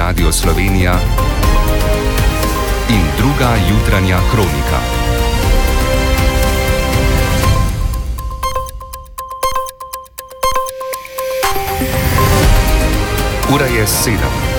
Radio Slovenija in druga jutranja kronika. Ura je 7.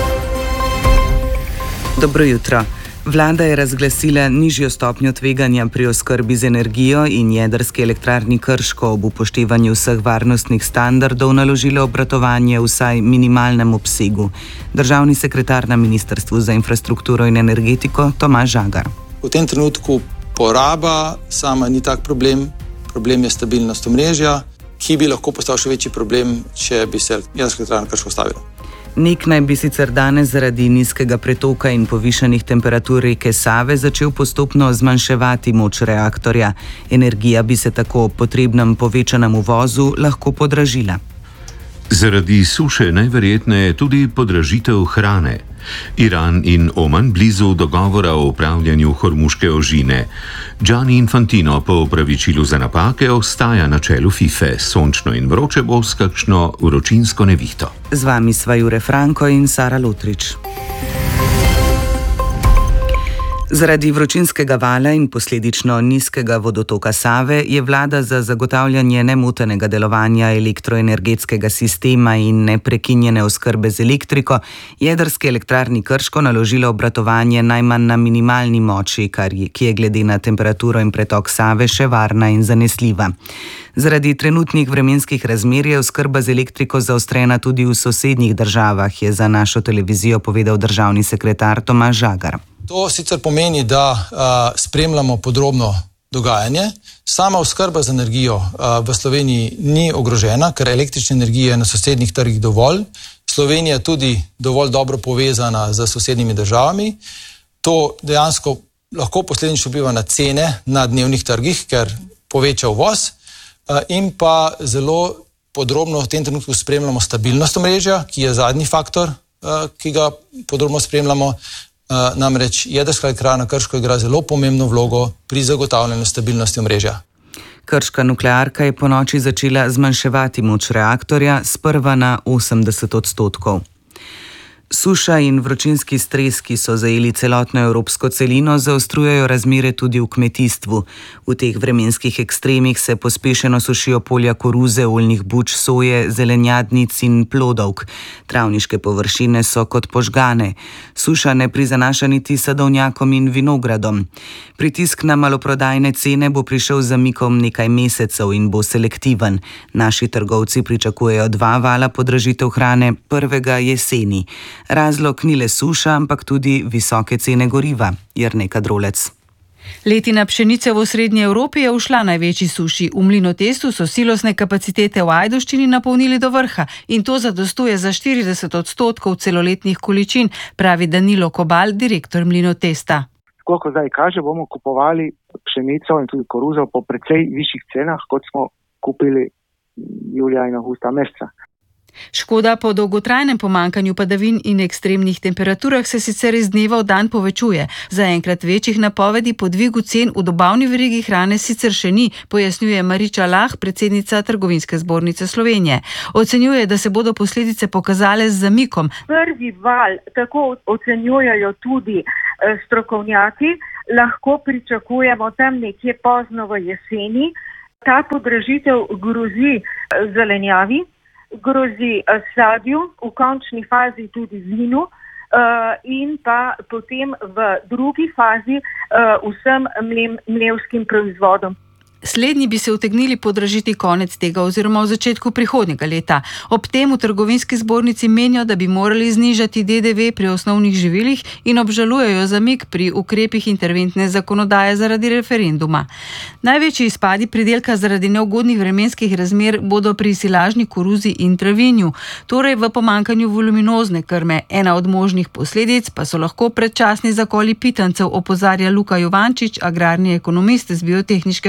Dobro jutro. Vlada je razglasila nižjo stopnjo tveganja pri oskrbi z energijo in jedrski elektrarni Krško ob upoštevanju vseh varnostnih standardov naložila obratovanje vsaj minimalnem obsegu. Državni sekretar na Ministrstvu za infrastrukturo in energetiko Tomaž Žagar. V tem trenutku poraba sama ni tak problem. Problem je stabilnost omrežja, ki bi lahko postal še večji problem, če bi se jedrska elektrarna Krško ustavila. NEK naj bi sicer danes zaradi nizkega pretoka in povišanih temperatur reke Save začel postopno zmanjševati moč reaktorja. Energija bi se tako ob potrebnem povečanem uvozu lahko podražila. Zaradi suše najverjetneje tudi podražitev hrane. Iran in Oman blizu dogovora o upravljanju Hormuške ožine. Gianni Infantino po opravičilu za napake ostaja na čelu FIFA. Sončno in vroče bo s kakšno vročinsko nevihto. Z vami sva Jure Franko in Sara Lotrič. Zaradi vročinskega vala in posledično nizkega vodotoka Save je vlada za zagotavljanje nemotenega delovanja elektroenergetskega sistema in neprekinjene oskrbe z elektriko jedrski elektrarni Krško naložila obratovanje najmanj na minimalni moči, ki je glede na temperaturo in pretok Save še varna in zanesljiva. Zaradi trenutnih vremenskih razmer je oskrba z elektriko zaostrena tudi v sosednjih državah, je za našo televizijo povedal državni sekretar Tomaž Žagar. To sicer pomeni, da spremljamo podrobno dogajanje. Sama oskrba z energijo v Sloveniji ni ogrožena, ker električne energije je na sosednjih trgih dovolj. Slovenija je tudi dovolj dobro povezana z sosednjimi državami. To dejansko lahko posledično vpliva na cene na dnevnih trgih, ker poveča uvoz. In pa zelo podrobno v tem trenutku spremljamo stabilnost omrežja, ki je zadnji faktor, ki ga podrobno spremljamo. Namreč jedrska elektrarna Krško igra zelo pomembno vlogo pri zagotavljanju stabilnosti omrežja. Krška nuklearka je ponoči začela zmanjševati moč reaktorja sprva na 80%. Suša in vročinski stres, ki so zajeli celotno evropsko celino, zaostrujejo razmere tudi v kmetijstvu. V teh vremenskih ekstremih se pospešeno sušijo polja koruze, oljnih buč, soje, zelenjadnic in plodovk. Travniške površine so kot požgane. Suša ne prizanaša niti sadovnjakom in vinogradom. Pritisk na maloprodajne cene bo prišel z zamikom nekaj mesecev in bo selektiven. Naši trgovci pričakujejo 2 vala podražitev hrane, prvega jeseni. Razlog ni le suša, ampak tudi visoke cene goriva. Jernej Kadrolec. Letina pšenice v Srednji Evropi je ušla največji suši. V Mlinotestu so silosne kapacitete v Ajdovščini napolnili do vrha in to zadostuje za 40% celoletnih količin, pravi Danilo Kobal, direktor Mlinotesta. Tako kot zdaj kaže, bomo kupovali pšenico in tudi koruzo po precej višjih cenah, kot smo kupili julija in avgusta meseca. Škoda po dolgotrajnem pomankanju padavin in ekstremnih temperaturah se sicer iz dneva v dan povečuje. Zaenkrat večjih napovedi po dvigu cen v dobavni verigi hrane sicer še ni, pojasnjuje Mariča Lah, predsednica Trgovinske zbornice Slovenije. Ocenjuje, da se bodo posledice pokazale z zamikom. Prvi val, tako ocenjujejo tudi strokovnjaki, lahko pričakujemo tam nekje pozno v jeseni. Ta podražitev grozi zelenjavi, grozi sadju, v končni fazi tudi vinu in pa potem v drugi fazi vsem mlevskim proizvodom. Slednji bi se utegnili podražiti konec tega oziroma v začetku prihodnjega leta. Ob tem v Trgovinski zbornici menijo, da bi morali znižati DDV pri osnovnih živilih in obžalujejo zamik pri ukrepih interventne zakonodaje zaradi referenduma. Največji izpadi pridelka zaradi neugodnih vremenskih razmer bodo pri silažni koruzi in travinju, torej v pomankanju voluminozne krme. Ena od možnih posledic pa so lahko predčasni zakoli pitancev, opozarja Luka Jovančič, agrarni ekonomist z Biotehniške fakultete.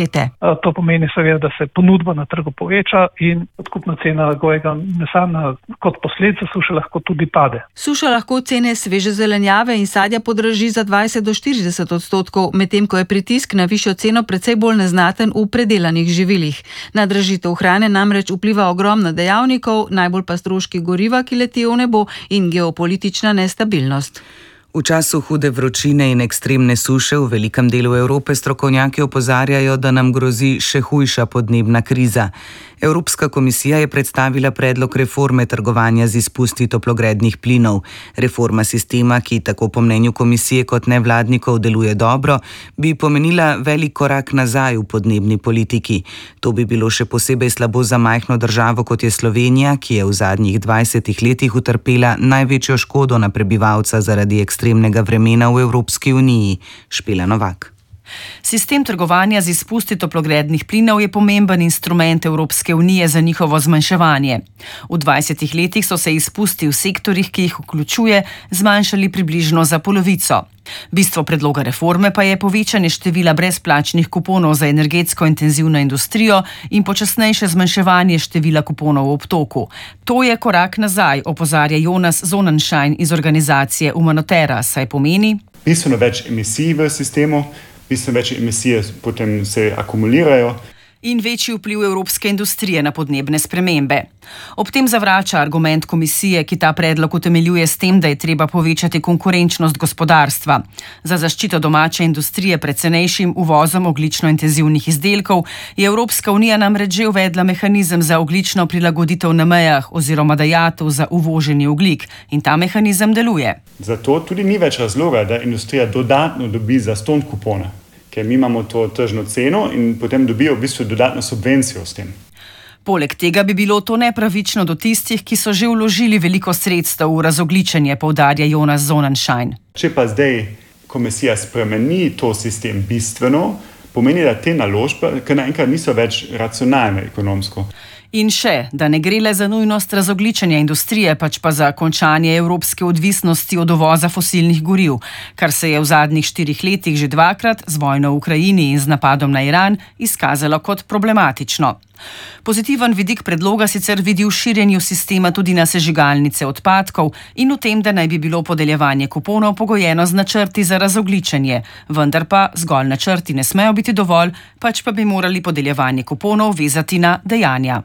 počete. To pomeni seveda, da se ponudba na trgu poveča in odkupna cena govejega mesa kot posledica suše lahko tudi pade. Suša lahko cene sveže zelenjave in sadja podraži za 20 do 40%, medtem ko je pritisk na višjo ceno precej bolj neznaten v predelanih živilih. Na dražitev hrane namreč vpliva ogromno dejavnikov, najbolj pa stroški goriva, ki letijo v nebo, in geopolitična nestabilnost. V času hude vročine in ekstremne suše v velikem delu Evrope strokovnjaki opozarjajo, da nam grozi še hujša podnebna kriza. Evropska komisija je predstavila predlog reforme trgovanja z izpusti toplogrednih plinov. Reforma sistema, ki tako po mnenju komisije kot nevladnikov deluje dobro, bi pomenila velik korak nazaj v podnebni politiki. To bi bilo še posebej slabo za majhno državo, kot je Slovenija, ki je v zadnjih 20 letih utrpela največjo škodo na prebivalca zaradi ekstremnega vremena v Evropski uniji. Špela Novak. Sistem trgovanja z izpusti toplogrednih plinov je pomemben instrument Evropske unije za njihovo zmanjševanje. V 20 letih so se izpusti v sektorjih, ki jih vključuje, zmanjšali približno za polovico. Bistvo predloga reforme pa je povečanje števila brezplačnih kuponov za energetsko intenzivno industrijo in počasnejše zmanjševanje števila kuponov v obtoku. To je korak nazaj, opozarja Jonas Sonnenschein iz organizacije Umanotera, saj pomeni bistveno več emisij v sistemu, bistveno več emisije potem se akumulirajo. In večji vpliv evropske industrije na podnebne spremembe. Ob tem zavrača argument komisije, ki ta predlog utemeljuje s tem, da je treba povečati konkurenčnost gospodarstva. Za zaščito domače industrije pred cenejšim uvozom ogljično intenzivnih izdelkov je Evropska unija namreč že uvedla mehanizem za ogljično prilagoditev na mejah oziroma dajatev za uvoženi ogljik in ta mehanizem deluje. Zato tudi ni več razloga, da industrija dodatno dobi zastonj kupone, ker mi imamo to tržno ceno in potem dobijo v bistvu dodatno subvencijo s tem. Poleg tega bi bilo to nepravično do tistih, ki so že vložili veliko sredstev v razogljičenje, poudarja Jonas Sonnenschein. Če pa zdaj komisija spremeni to sistem bistveno, pomeni, da te naložbe kar naenkrat niso več racionalne ekonomsko. In še, da ne gre le za nujnost razogljičenja industrije, pač pa za končanje evropske odvisnosti od uvoza fosilnih goriv, kar se je v zadnjih 4 letih že dvakrat z vojno v Ukrajini in z napadom na Iran izkazalo kot problematično. Pozitiven vidik predloga sicer vidi v širjenju sistema tudi na sežigalnice odpadkov in v tem, da naj bi bilo podeljevanje kuponov pogojeno z načrti za razogljičenje, vendar pa zgolj načrti ne smejo biti dovolj, pač pa bi morali podeljevanje kuponov vezati na dejanja.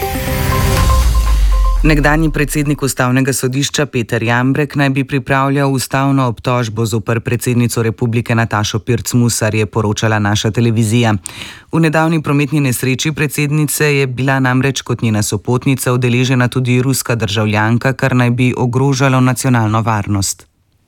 Nekdanji predsednik Ustavnega sodišča Peter Jambrek naj bi pripravljal ustavno obtožbo zoper predsednico republike Natašo Pirc Musar, je poročala naša televizija. V nedavni prometni nesreči predsednice je bila namreč kot njena sopotnica udeležena tudi ruska državljanka, kar naj bi ogrožalo nacionalno varnost.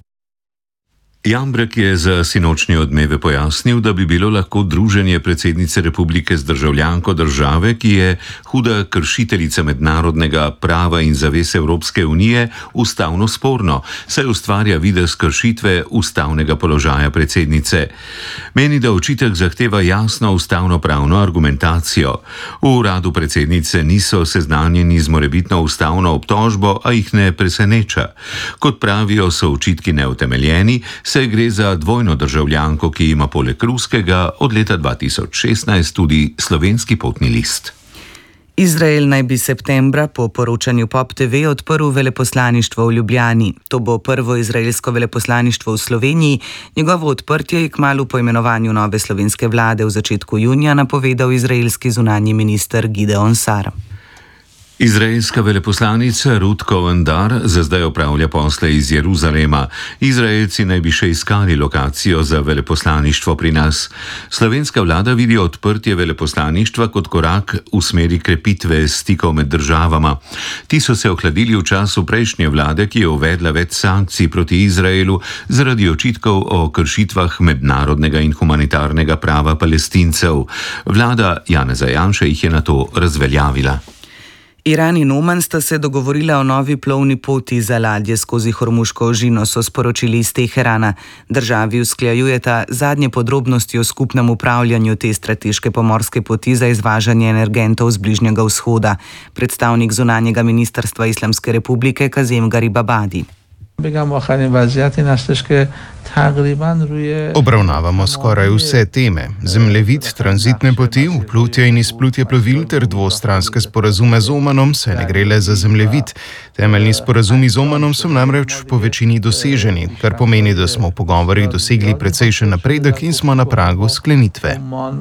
Jambrek je za sinočnje Odmeve pojasnil, da bi bilo lahko druženje predsednice republike z državljanko države, ki je huda kršiteljica mednarodnega prava in zavez Evropske unije, ustavno sporno, saj ustvarja videz kršitve ustavnega položaja predsednice. Meni, da očitek zahteva jasno ustavno-pravno argumentacijo. V uradu predsednice niso seznanjeni z morebitno ustavno obtožbo, a jih ne preseneča. Kot pravijo, so očitki neutemeljeni, saj gre za dvojno državljanko, ki ima poleg ruskega od leta 2016 tudi slovenski potni list. Izrael naj bi septembra po poročanju Pop TV odprl veleposlaništvo v Ljubljani. To bo prvo izraelsko veleposlaništvo v Sloveniji. Njegovo odprtje je kmalu po imenovanju nove slovenske vlade v začetku junija napovedal izraelski zunanji minister Gideon Sar. Izraelska veleposlanica Ruth Cohen-Dar za zdaj opravlja posle iz Jeruzalema. Izraelci naj bi še iskali lokacijo za veleposlaništvo pri nas. Slovenska vlada vidi odprtje veleposlaništva kot korak v smeri krepitve stikov med državama. Ti so se ohladili v času prejšnje vlade, ki je uvedla več sankcij proti Izraelu zaradi očitkov o kršitvah mednarodnega in humanitarnega prava Palestincev. Vlada Janeza Janše jih je nato razveljavila. Iran in Oman sta se dogovorila o novi plovni poti za ladje skozi Hormuško ožino, so sporočili iz Teherana. Državi usklajujeta zadnje podrobnosti o skupnem upravljanju te strateške pomorske poti za izvažanje energentov z Bližnjega vzhoda. Predstavnik zunanjega ministrstva Islamske republike Kazem Garibabadi. Obravnavamo skoraj vse teme: zemljevid, tranzitne poti, vplutje in izplutje plovil ter dvostranske sporazume z Omanom, saj ne gre le za zemljevid. Temeljni sporazumi z Omanom so namreč po večini doseženi, kar pomeni, da smo v pogovorih dosegli precejšen napredek in smo na pragu sklenitve.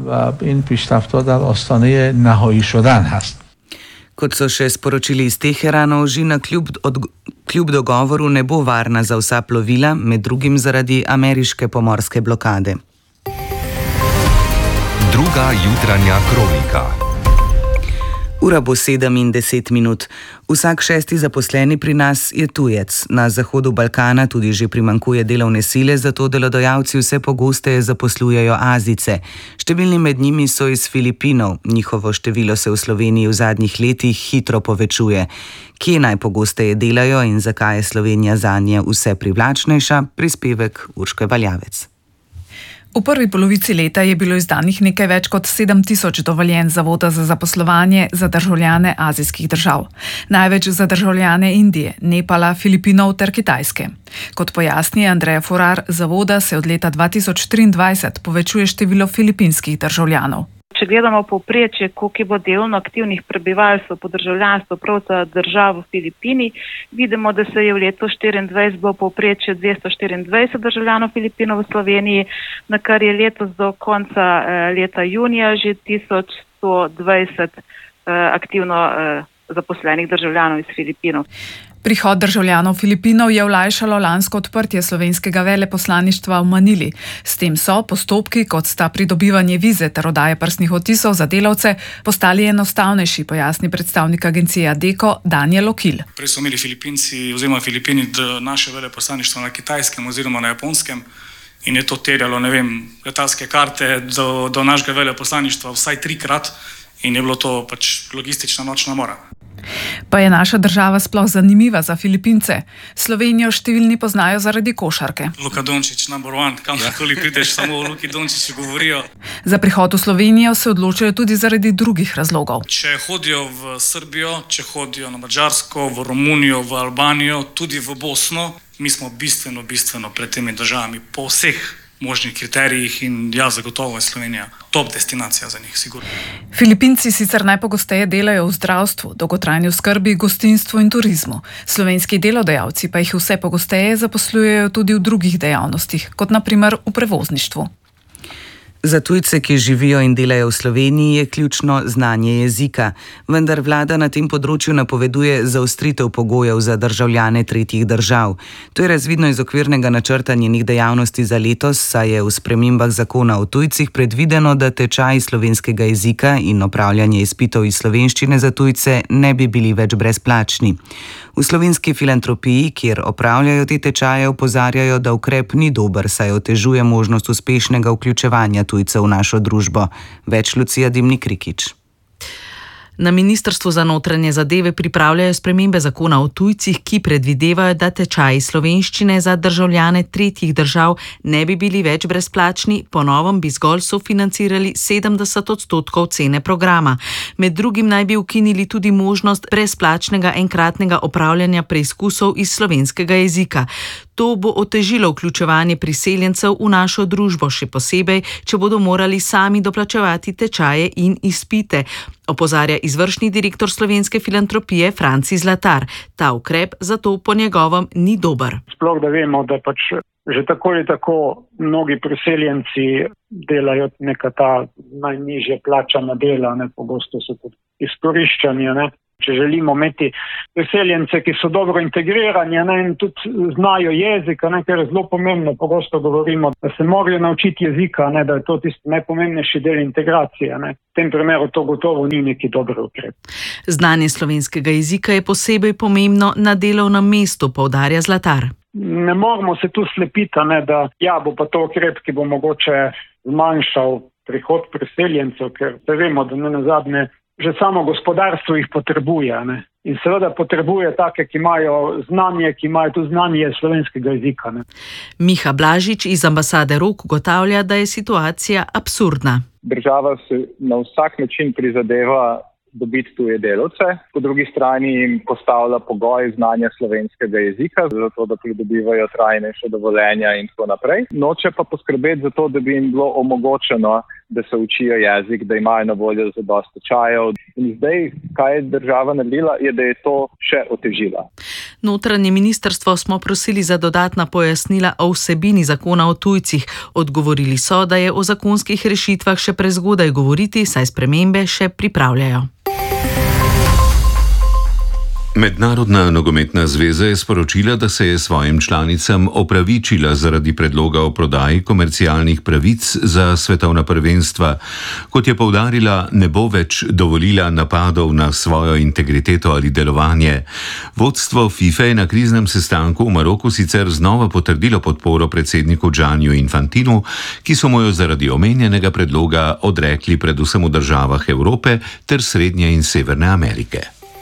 Kot so še sporočili iz Teherana, ožina kljub dogovoru ne bo varna za vsa plovila, med drugim zaradi ameriške pomorske blokade. Druga jutranja kronika. Ura bo 7:10. Vsak šesti zaposleni pri nas je tujec. Na zahodu Balkana tudi že primanjkuje delovne sile, zato delodajalci vse pogosteje zaposlujejo Azijce. Številni med njimi so iz Filipinov. Njihovo število se v Sloveniji v zadnjih letih hitro povečuje. Kje najpogosteje delajo in zakaj je Slovenija zanje vse privlačnejša? Prispevek Urške Valjavec. V prvi polovici leta je bilo izdanih nekaj več kot 7000 dovoljenj Zavoda za zaposlovanje za državljane azijskih držav. Največ za državljane Indije, Nepala, Filipinov ter Kitajske. Kot pojasni Andreja Furar, Zavoda se od leta 2023 povečuje število filipinskih državljanov. Če gledamo povprečje, koliko bo delovno aktivnih prebivalcev po državljanstvu prav za državo Filipini, vidimo, da se je v letu 2024 bilo povprečje 224 državljanov Filipinov v Sloveniji, na kar je letos do konca leta junija že 1120 aktivno zaposlenih državljanov iz Filipinov. Prihod državljanov Filipinov je olajšalo lansko odprtje slovenskega veleposlaništva v Manili. S tem so postopki, kot sta pridobivanje vize ter oddaje prstnih odtisov za delavce, postali enostavnejši, pojasni predstavnik agencije Adecco Daniel Okil. Prej so imeli Filipinci oziroma Filipini naše veleposlaništvo na Kitajskem oziroma na Japonskem in je to terjalo, letalske karte do našega veleposlaništva vsaj 3-krat in je bilo to pač logistična nočna mora. Pa je naša država sploh zanimiva za Filipince? Slovenijo številni poznajo zaradi košarke. Luka Dončić, number one, kamorkoli prideš, samo o Luki Dončiću govorijo. Za prihod v Slovenijo se odločajo tudi zaradi drugih razlogov. Če hodijo v Srbijo, če hodijo na Madžarsko, v Romunijo, v Albanijo, tudi v Bosno, mi smo bistveno pred temi državami po vseh možnih kriterijih in zagotovo je Slovenija top destinacija za njih, sigurno. Filipinci sicer najpogosteje delajo v zdravstvu, dolgotrajni oskrbi, gostinstvu in turizmu. Slovenski delodajalci pa jih vse pogosteje zaposlujejo tudi v drugih dejavnostih, kot na primer v prevozništvu. Za tujce, ki živijo in delajo v Sloveniji, je ključno znanje jezika, vendar vlada na tem področju napoveduje zaostritev pogojev za državljane tretjih držav. To je razvidno iz okvirnega načrta njenih dejavnosti za letos, saj je v spremembah zakona o tujcih predvideno, da tečaji slovenskega jezika in opravljanje izpitov iz slovenščine za tujce ne bi bili več brezplačni. V Slovenski filantropiji, kjer opravljajo te tečaje, opozarjajo, da ukrep ni dober, saj otežuje možnost uspešnega vključevanja tujcev v našo družbo. Več Lucija Dimnik Rikič. Na Ministrstvu za notranje zadeve pripravljajo spremembe zakona o tujcih, ki predvidevajo, da tečaji slovenščine za državljane tretjih držav ne bi bili več brezplačni, po novem bi zgolj sofinancirali 70% cene programa. Med drugim naj bi ukinili tudi možnost brezplačnega enkratnega opravljanja preizkusov iz slovenskega jezika. To bo otežilo vključevanje priseljencev v našo družbo, še posebej, če bodo morali sami doplačevati tečaje in izpite, opozarja izvršni direktor Slovenske filantropije Franci Zlatar. Ta ukrep zato po njegovem ni dober. Sploh da vemo, da pač že tako ali tako mnogi priseljenci delajo neka ta najnižje plačana dela, pogosto so tudi izkoriščani, Če želimo imeti priseljence, ki so dobro integrirani in tudi znajo jezik, kar je zelo pomembno, pogosto govorimo, da se morajo naučiti jezika, da je to tisti najpomembnejši del integracije. V tem primeru to gotovo ni neki dober ukrep. Znanje slovenskega jezika je posebej pomembno na delovnem mestu, poudarja Zlatar. Ne moramo se tu slepiti, da bo pa to ukrep, ki bo mogoče zmanjšal prihod priseljencev, ker vemo, da nazadnje že samo gospodarstvo jih potrebuje. In seveda potrebuje take, ki imajo znanje, ki imajo tudi znanje slovenskega jezika. Miha Blažič iz ambasade ROK ugotavlja, da je situacija absurdna. Država se na vsak način prizadeva dobiti tuje delavce, po drugi strani jim postavlja pogoj znanja slovenskega jezika, zato da pridobivajo trajnejše dovoljenja in tako naprej. Noče pa poskrbeti za to, da bi jim bilo omogočeno, da se učijo jezik, da imajo na voljo zadosti tečajev. In zdaj, kaj je država naredila, je, da je to še otežila. Notranje ministrstvo smo prosili za dodatna pojasnila o vsebini zakona o tujcih. Odgovorili so, da je o zakonskih rešitvah še prezgodaj govoriti, saj spremembe še pripravljajo. Mednarodna nogometna zveza je sporočila, da se je svojim članicam opravičila zaradi predloga o prodaji komercialnih pravic za svetovna prvenstva. Kot je poudarila, ne bo več dovolila napadov na svojo integriteto ali delovanje. Vodstvo FIFA je na kriznem sestanku v Maroku sicer znova potrdilo podporo predsedniku Gianniu Infantinu, ki so mu jo zaradi omenjenega predloga odrekli predvsem v državah Evrope ter Srednje in Severne Amerike.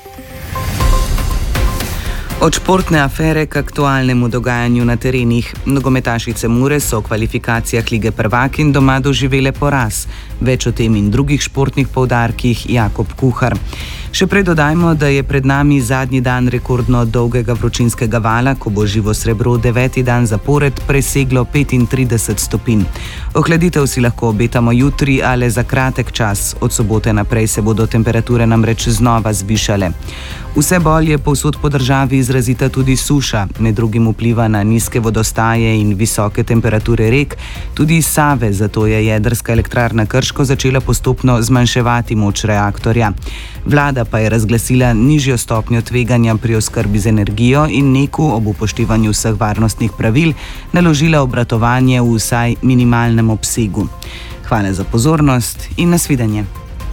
Od športne afere k aktualnemu dogajanju na terenih. Nogometašice Mure so v kvalifikacijah Lige prvakinj doma doživele poraz. Več o tem in drugih športnih poudarkih Jakob Kuhar. Še prej dodajmo, da je pred nami zadnji dan rekordno dolgega vročinskega vala, ko bo živo srebro 9. dan zapored preseglo 35 stopinj. Ohladitev si lahko obetamo jutri, ale za kratek čas. Od sobote naprej se bodo temperature namreč znova zvišale. Vse bolj je povsod po državi izrazita tudi suša, med drugim vpliva na nizke vodostaje in visoke temperature rek, tudi iz Save, zato je jedrska elektrarna Krško začela postopno zmanjševati moč reaktorja. Vlada pa je razglasila nižjo stopnjo tveganja pri oskrbi z energijo in NEK-u ob upoštevanju vseh varnostnih pravil naložila obratovanje v vsaj minimalnem obsegu. Hvala za pozornost in nasvidenje.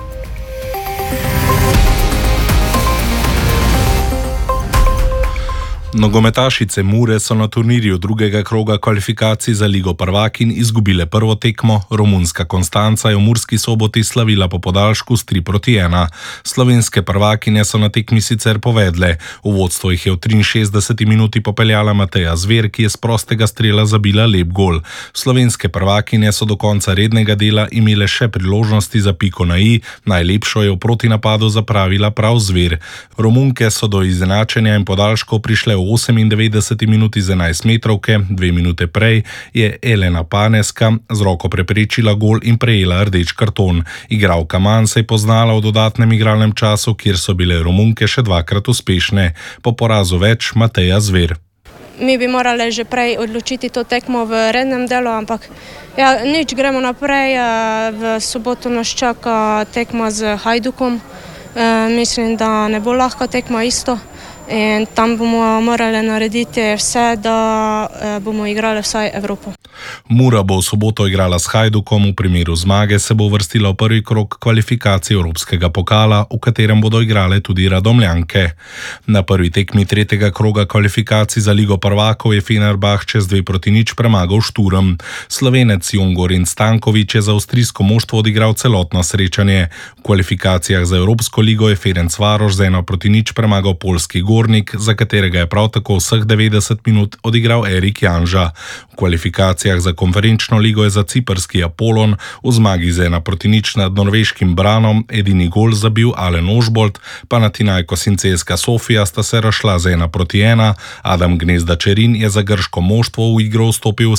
Nogometašice Mure so na turnirju drugega kroga kvalifikacij za Ligo prvakinj izgubile prvo tekmo. Romunska Konstanca je v Murski Soboti slavila po podaljšku s 3-1. Slovenske prvakinje so na tekmi sicer povedle. V vodstvo jih je v 63 minuti popeljala Mateja Zver, ki je z prostega strela zabila lep gol. Slovenske prvakinje so do konca rednega dela imele še priložnosti za piko na i, najlepšo je v protinapadu zapravila prav Zver. Romunke so do izenačenja in podaljškov prišle v 98 minuti z 11 metrovke, 2 minute prej je Elena Paneska z roko preprečila gol in prejela rdeč karton. Igralka manj se je poznala v dodatnem igralnem času, kjer so bile Romunke še dvakrat uspešne. Po porazu več Mateja Zver. Mi bi morali že prej odločiti to tekmo v rednem delu, ampak ja, nič, gremo naprej. V soboto nas čaka tekma z Hajdukom. Mislim, da ne bo lahka tekma isto. In tam bomo morali narediti vse, da bomo igrali vsaj Evropo. Mura bo v soboto igrala s Hajdukom, v primeru zmage se bo uvrstila v prvi krog kvalifikacij Evropskega pokala, v katerem bodo igrale tudi Radomljanke. Na prvi tekmi tretjega kroga kvalifikacij za Ligo prvakov je Fenerbahče z 2-0 premagal Šturm. Slovenec Jongorin Stanković je za avstrijsko moštvo odigral celotno srečanje. V kvalifikacijah za Evropsko ligo je Ferencvaroš z 1-0 premagal poljski Gornik, za katerega je prav tako vseh 90 minut odigral Erik Janža. V kvalifikacijah za konferenčno ligo je za ciprski Apollon v zmagi z 1-0 nad norveškim Branom edini gol zabil Alen Ožbolt, Panathinaikos in CSKA Sofija sta se razšla z 1-1, Adam Gnezda Čerin je za grško moštvo v igro vstopil v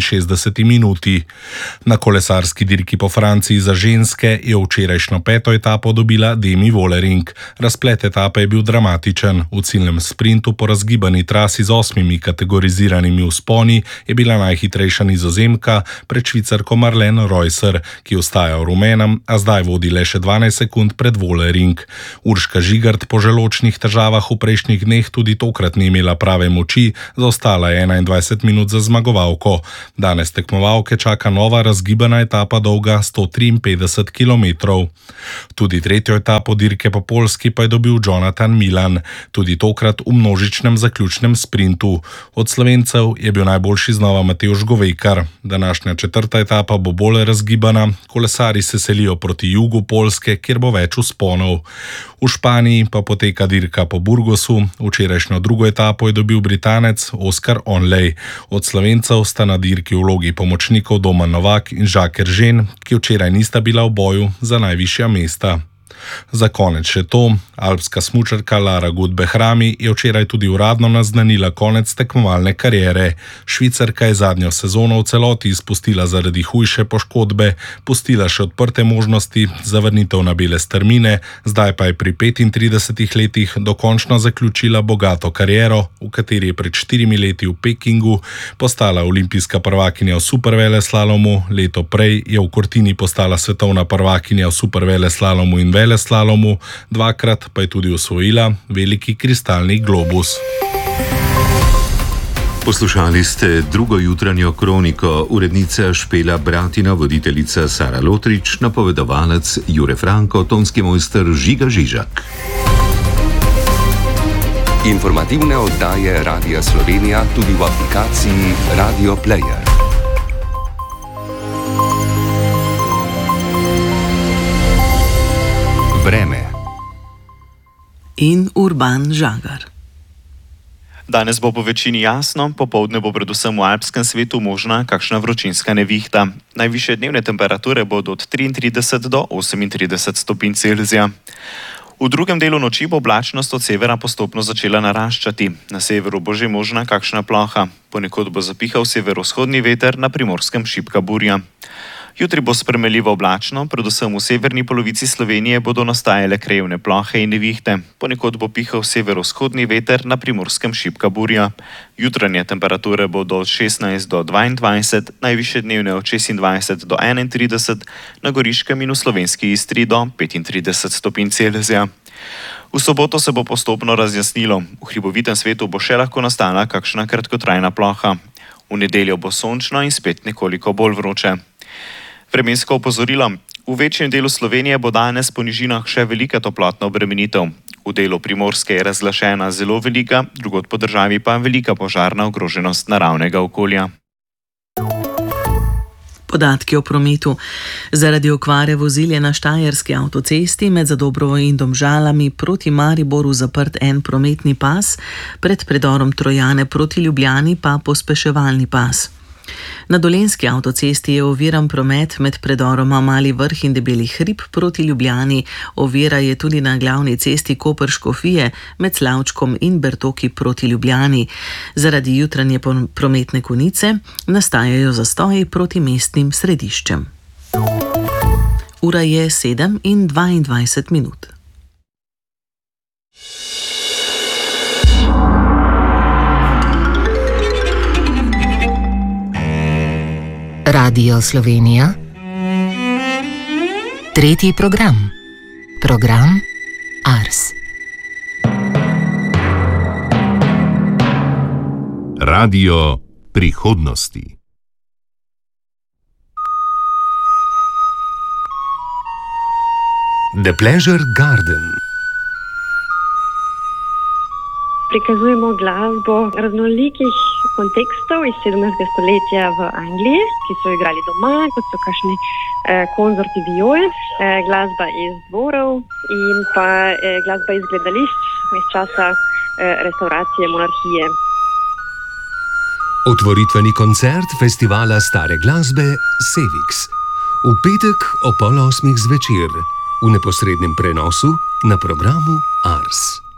67 minuti. Na kolesarski dirki po Franciji za ženske je včerajšnjo peto etapo dobila Demi Vollering. Razplet etape je bil dramatičen. V ciljnem sprintu po razgibani trasi z 8 kategoriziranimi vzponi je bila najhitrejša Nizozemka pred Švicarko Marlene Reusser, ki ostaja v rumenem, a zdaj vodi le še 12 sekund pred Vollering. Urška Žigart po želočnih težavah v prejšnjih dneh tudi tokrat ni imela prave moči, zaostala je 21 minut za zmagovalko. Danes tekmovalke čaka nova razgibana etapa dolga 153 km. Tudi tretjo etapo dirke po Poljski pa je dobil Jonathan Milan, tudi tokrat v množičnem zaključnem sprintu. Od Slovencev je bil najboljši znova Matevž Govejkar. Današnja četrta etapa bo bolj razgibana, kolesari se selijo proti jugu Poljske, kjer bo več vzponov. V Španiji pa poteka dirka po Burgosu, včerajšnjo drugo etapo je dobil Britanec Oskar Onlej. Od Slovencev sta na dirki v vlogi pomočnikov Domen Novak in Jacques Eržen, ki včeraj nista bila v boju za najvišja mesta. Za konec še to, alpska smučarka Lara Gut-Behrami je včeraj tudi uradno naznanila konec tekmovalne kariere. Švicarka je zadnjo sezono v celoti izpustila zaradi hujše poškodbe, pustila še odprte možnosti za vrnitev na bele strmine, zdaj pa je pri 35 letih dokončno zaključila bogato kariero, v kateri je pred 4 leti v Pekingu postala olimpijska prvakinja v superveleslalomu, leto prej je v Cortini postala svetovna prvakinja v superveleslalomu in veleslalomu, dvakrat pa je tudi osvojila veliki kristalni globus. Poslušali ste drugo jutranjo kroniko, urednica Špela Bratina, voditeljica Sara Lotrič, napovedovalec Jure Franko, tonski mojster Žiga Žižak. Informativne oddaje Radia Slovenija tudi v aplikaciji Radio Player. Vreme in Urban Žagar. Danes bo po večini jasno, popoldne bo predvsem v alpskem svetu možna kakšna vročinska nevihta. Najvišje dnevne temperature bodo od 33 do 38 stopinj Celzija. V drugem delu noči bo oblačnost od severa postopno začela naraščati. Na severu bo že možna kakšna ploha. Ponekod bo zapihal severovzhodni veter, na Primorskem šibka burja. Jutri bo spremenljivo oblačno, predvsem v severni polovici Slovenije bodo nastajale krajevne plohe in nevihte. Ponekod bo pihal severovzhodni veter, na Primorskem šibka burja. Jutranje temperature bodo od 16 do 22, najvišje dnevne od 26 do 31, na Goriškem in v slovenski Istri do 35 stopinj Celzija. V soboto se bo postopno razjasnilo. V hribovitem svetu bo še lahko nastala kakšna kratkotrajna ploha. V nedeljo bo sončno in spet nekoliko bolj vroče. Vremensko opozorilo. V večjem delu Slovenije bo danes po nižinah še velika toplotna obremenitev. V delu Primorske je razglašena zelo velika, drugod po državi pa velika požarna ogroženost naravnega okolja. Podatki o prometu. Zaradi okvare vozil je na štajerski avtocesti med Zadobrovo in Domžalami proti Mariboru zaprt en prometni pas, pred predorom Trojane proti Ljubljani pa pospeševalni pas. Na dolenjski avtocesti je oviran promet med predoroma Mali Vrh in Debeli hrib proti Ljubljani. Ovira je tudi na glavni cesti Koper-Škofije med Slavčkom in Bertoki proti Ljubljani. Zaradi jutranje prometne konice nastajajo zastoji proti mestnim središčem. Ura je 7:22. Radio Slovenija. Tretji program. Program Ars. Radio prihodnosti. The Pleasure Garden. Prikazujemo glasbo raznolikih kontekstov iz 17. stoletja v Angliji, ki so igrali doma, kot so kakšni koncerti viol, glasba iz dvorov in pa glasba iz gledališč iz časa restauracije monarhije. Otvoritveni koncert festivala stare glasbe Sevix. V petek ob 7:30 zvečer, v neposrednem prenosu na programu Ars.